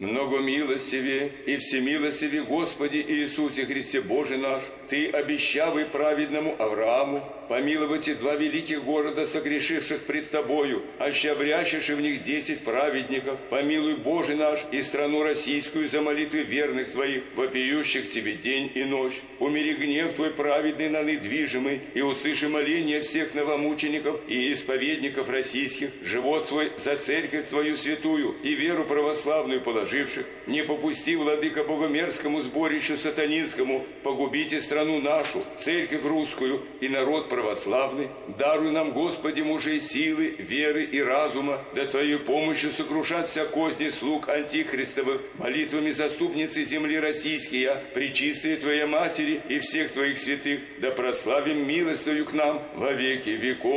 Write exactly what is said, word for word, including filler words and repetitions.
Много милостивее и всемилостивее Господи Иисусе Христе Боже наш, Ты, обещавый праведному Аврааму, помиловать и два великих города, согрешивших пред Тобою, аще обрящешь в них десять праведников, помилуй, Боже наш, и страну российскую за молитвы верных Твоих, вопиющих Тебе день и ночь. Умири гнев Твой праведный на недвижимый, и услыши моления всех новомучеников и исповедников российских, живот свой за церковь Твою святую и веру православную положивших. Не попусти, владыка, богомерзкому сборищу сатанинскому, погубите страну нашу, церковь русскую и народ православный. Даруй нам, Господи, мужей силы, веры и разума, да Твоей помощью сокрушать вся козни слуг антихристовых, молитвами заступницы земли российские, пречистые Твоей Матери и всех Твоих святых, да прославим милостью к нам во веки веков.